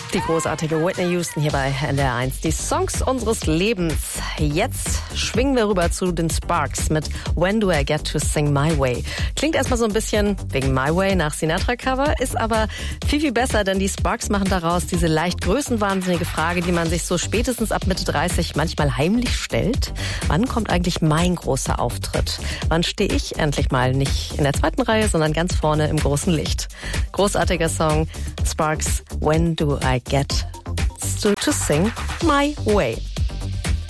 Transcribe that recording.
Die großartige Whitney Houston hier bei NDR 1. Die Songs unseres Lebens. Jetzt schwingen wir rüber zu den Sparks mit When Do I Get to Sing My Way. Klingt erstmal so ein bisschen wegen My Way nach Sinatra-Cover, ist aber viel, viel besser, denn die Sparks machen daraus diese leicht größenwahnsinnige Frage, die man sich so spätestens ab Mitte 30 manchmal heimlich stellt. Wann kommt eigentlich mein großer Auftritt? Wann stehe ich endlich mal nicht in der zweiten Reihe, sondern ganz vorne im großen Licht? Großartiger Song, Sparks, When Do I Get to Sing My Way.